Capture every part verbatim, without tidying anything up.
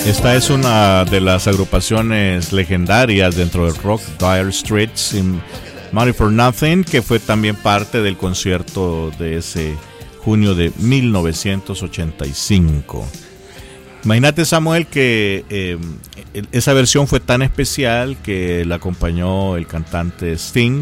Esta es una de las agrupaciones legendarias dentro del rock, Dire Straits, in Money for Nothing, que fue también parte del concierto de ese junio de mil novecientos ochenta y cinco. Imagínate, Samuel, que eh, esa versión fue tan especial que la acompañó el cantante Sting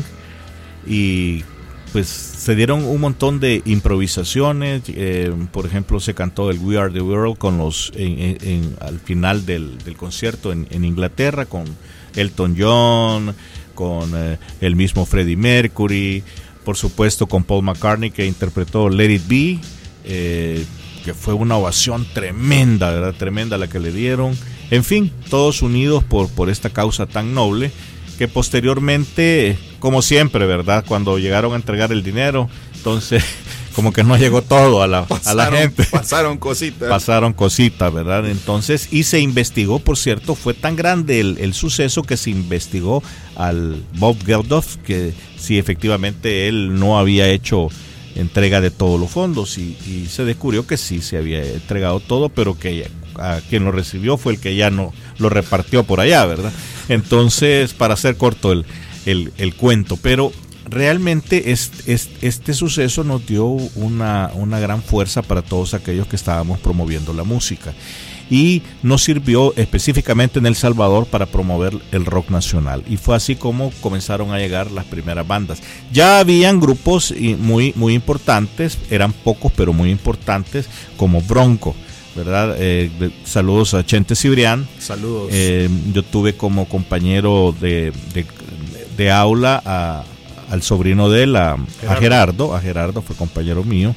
y pues se dieron un montón de improvisaciones. Eh, por ejemplo, se cantó el We Are the World con los en, en, en, al final del, del concierto en, en Inglaterra con Elton John, con eh, el mismo Freddie Mercury, por supuesto con Paul McCartney, que interpretó Let It Be, eh, que fue una ovación tremenda, ¿verdad? Tremenda la que le dieron. En fin, todos unidos por, por esta causa tan noble, que posteriormente, como siempre, ¿verdad? Cuando llegaron a entregar el dinero, entonces como que no llegó todo a la, pasaron, a la gente. Pasaron cositas. Pasaron cositas, ¿verdad? Entonces, y se investigó, por cierto, fue tan grande el, el suceso que se investigó al Bob Geldof, que si efectivamente él no había hecho entrega de todos los fondos, y, y se descubrió que sí se había entregado todo, pero que a quien lo recibió fue el que ya no lo repartió por allá, ¿verdad? Entonces, para hacer corto el, el, el cuento, pero realmente este, este, este suceso nos dio una, una gran fuerza para todos aquellos que estábamos promoviendo la música, y nos sirvió específicamente en El Salvador para promover el rock nacional, y fue así como comenzaron a llegar las primeras bandas. Ya habían grupos muy, muy importantes, eran pocos pero muy importantes, como Bronco, ¿verdad? Eh, de, saludos a Chente Cibrián. Saludos. Eh, yo tuve como compañero de, de, de aula a, al sobrino de él, a Gerardo. a Gerardo, a Gerardo fue compañero mío.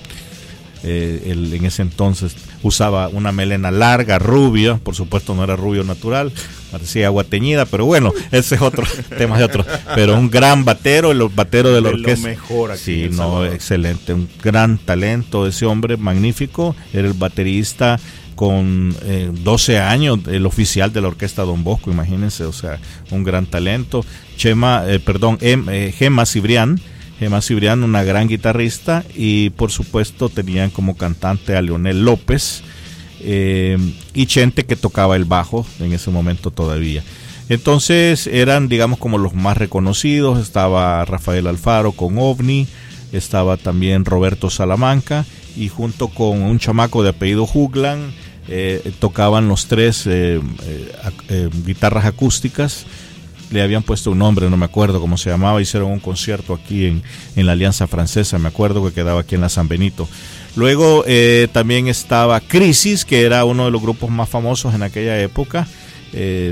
Eh, él en ese entonces usaba una melena larga, rubia, por supuesto no era rubio natural, parecía agua teñida, pero bueno, ese es otro tema de otro. Pero un gran batero, el batero de la orquesta. Lo mejor aquí. Sí, no, excelente, un gran talento ese hombre, magnífico. Era el baterista con eh, doce años, el oficial de la orquesta Don Bosco, imagínense, o sea, un gran talento. Chema, eh, perdón, em, eh, Gema Cibrián. Gema Cibrián, una gran guitarrista, y por supuesto tenían como cantante a Leonel López, eh, y Chente, que tocaba el bajo en ese momento todavía. Entonces eran, digamos, como los más reconocidos. Estaba Rafael Alfaro con OVNI, estaba también Roberto Salamanca, y junto con un chamaco de apellido Juglan eh, tocaban los tres eh, eh, eh, guitarras acústicas. Le habían puesto un nombre, no me acuerdo cómo se llamaba. Hicieron un concierto aquí en, en la Alianza Francesa, me acuerdo que quedaba aquí en la San Benito. Luego eh, también estaba Crisis, que era uno de los grupos más famosos en aquella época. Eh,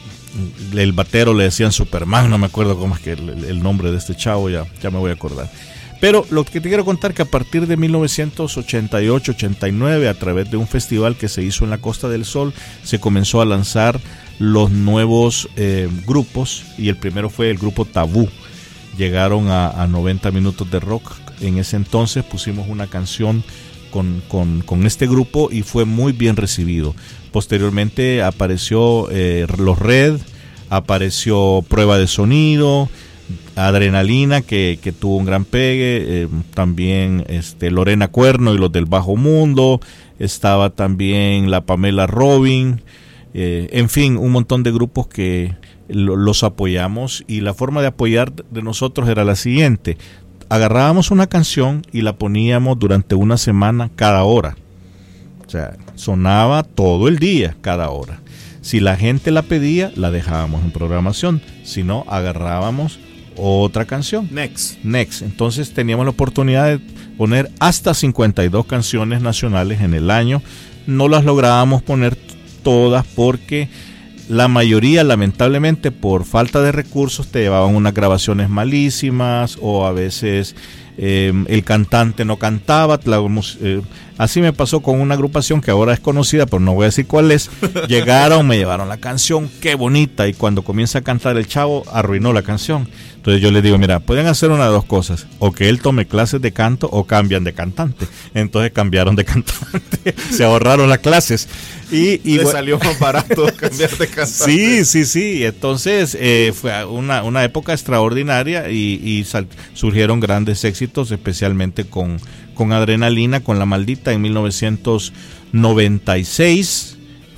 el batero le decían Superman, no me acuerdo cómo es que el, el nombre de este chavo, ya, ya me voy a acordar. Pero lo que te quiero contar, que a partir de mil novecientos ochenta y ocho ochenta y nueve, a través de un festival que se hizo en la Costa del Sol, se comenzó a lanzar los nuevos eh, grupos, y el primero fue el grupo Tabú. Llegaron a, a noventa minutos de rock. En ese entonces pusimos una canción con, con, con este grupo y fue muy bien recibido. Posteriormente apareció eh, Los Red, apareció Prueba de Sonido, Adrenalina, que, que tuvo un gran pegue, eh, también este, Lorena Cuerno y los del Bajo Mundo, estaba también la Pamela Robin, eh, en fin, un montón de grupos que lo, los apoyamos, y la forma de apoyar de nosotros era la siguiente: agarrábamos una canción y la poníamos durante una semana cada hora, o sea, sonaba todo el día cada hora. Si la gente la pedía, la dejábamos en programación, si no, agarrábamos otra canción. Next. Next. Entonces teníamos la oportunidad de poner hasta cincuenta y dos canciones nacionales en el año. No las lográbamos poner todas porque la mayoría, lamentablemente, por falta de recursos, te llevaban unas grabaciones malísimas, o a veces eh, el cantante no cantaba. La, eh, así me pasó con una agrupación que ahora es conocida, pero no voy a decir cuál es. Llegaron, me llevaron la canción, qué bonita, y cuando comienza a cantar el chavo, arruinó la canción. Entonces yo les digo, mira, pueden hacer una de dos cosas: o que él tome clases de canto o cambian de cantante. Entonces cambiaron de cantante, se ahorraron las clases. Y, y le salió más barato cambiar de cantante. Sí, sí, sí. Entonces eh, fue una, una época extraordinaria, y, y sal, surgieron grandes éxitos, especialmente con, con Adrenalina, con La Maldita en mil novecientos noventa y seis.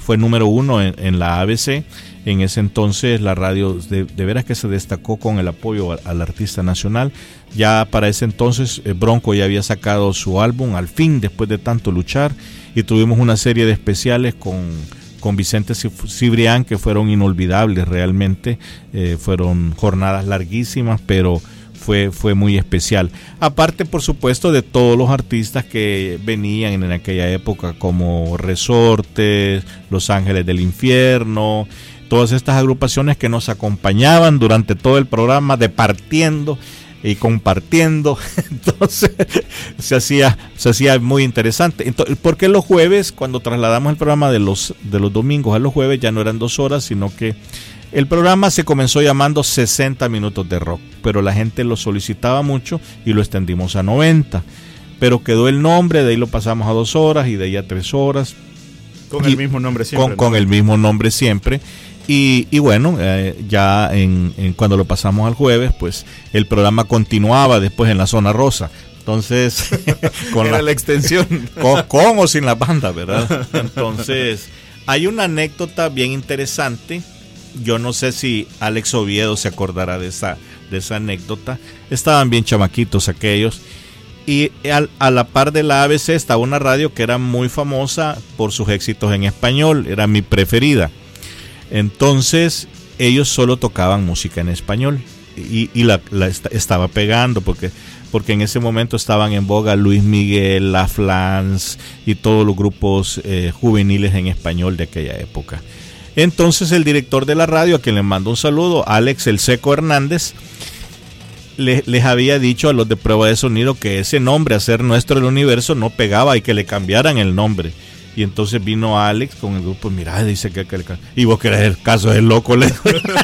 fue número uno en, en la A B C. En ese entonces la radio de, de veras que se destacó con el apoyo al, al artista nacional. Ya para ese entonces eh, Bronco ya había sacado su álbum, al fin, después de tanto luchar, y tuvimos una serie de especiales con, con Vicente Cibrián que fueron inolvidables realmente. Eh, fueron jornadas larguísimas, pero fue, fue muy especial. Aparte, por supuesto, de todos los artistas que venían en aquella época, como Resortes, Los Ángeles del Infierno, todas estas agrupaciones que nos acompañaban durante todo el programa, departiendo y compartiendo. Entonces se hacía se hacía muy interesante. Entonces, ¿por qué los jueves, cuando trasladamos el programa de los de los domingos a los jueves, ya no eran dos horas, sino que el programa se comenzó llamando sesenta minutos de rock, pero la gente lo solicitaba mucho y lo extendimos a noventa, pero quedó el nombre, de ahí lo pasamos a dos horas y de ahí a tres horas. Con y, el mismo nombre siempre. Con, ¿no? con el mismo nombre siempre. Y, y bueno, eh, ya en, en cuando lo pasamos al jueves, pues el programa continuaba después en la zona rosa. Entonces, con Era la, la extensión. Con, con o sin la banda, ¿verdad? Entonces, hay una anécdota bien interesante. Yo no sé si Alex Oviedo se acordará de esa, de esa anécdota. Estaban bien chamaquitos aquellos. Y a, a la par de la A B C estaba una radio que era muy famosa por sus éxitos en español. Era mi preferida. Entonces ellos solo tocaban música en español y, y la, la est- estaba pegando porque, porque en ese momento estaban en boga Luis Miguel, La Flans y todos los grupos eh, juveniles en español de aquella época. Entonces el director de la radio, a quien le mando un saludo, Alex El Seco Hernández, le, les había dicho a los de prueba de sonido que ese nombre, Hacer Nuestro el Universo, no pegaba y que le cambiaran el nombre. Y entonces vino Alex con el grupo, mira, dice que, que, que y vos querés el caso del loco, le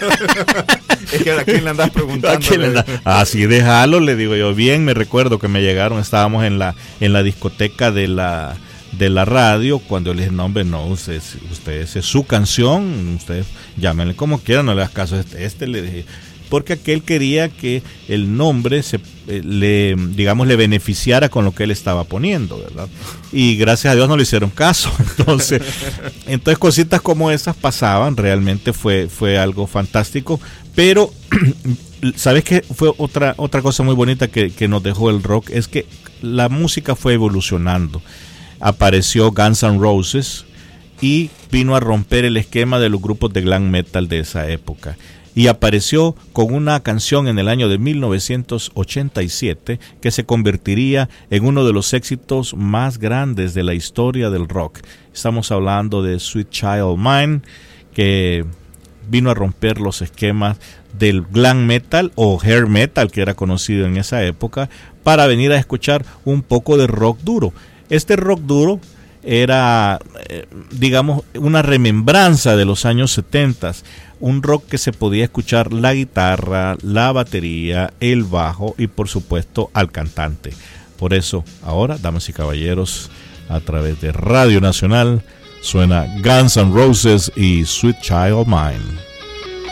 es que a quién le andás preguntando. Le andás? Así déjalo, le digo yo. Bien, me recuerdo que me llegaron, estábamos en la en la discoteca de la de la radio, cuando les dije, no, hombre, no, ustedes, ustedes es su canción, ustedes llámenle como quieran, no le das caso a este, este le dije, porque aquel quería que el nombre se le, digamos, le beneficiara con lo que él estaba poniendo, ¿verdad? Y gracias a Dios no le hicieron caso. Entonces, entonces cositas como esas pasaban, realmente fue, fue algo fantástico, pero ¿sabes qué? Fue otra, otra cosa muy bonita que, que nos dejó el rock, es que la música fue evolucionando. Apareció Guns N' Roses y vino a romper el esquema de los grupos de glam metal de esa época. Y apareció con una canción en el año de mil novecientos ochenta y siete que se convertiría en uno de los éxitos más grandes de la historia del rock. Estamos hablando de Sweet Child O' Mine, que vino a romper los esquemas del glam metal o hair metal, que era conocido en esa época, para venir a escuchar un poco de rock duro. Este rock duro era, eh, digamos, una remembranza de los años setenta, un rock que se podía escuchar la guitarra, la batería, el bajo y por supuesto al cantante. Por eso, ahora, damas y caballeros, a través de Radio Nacional, suena Guns N' Roses y Sweet Child O' Mine.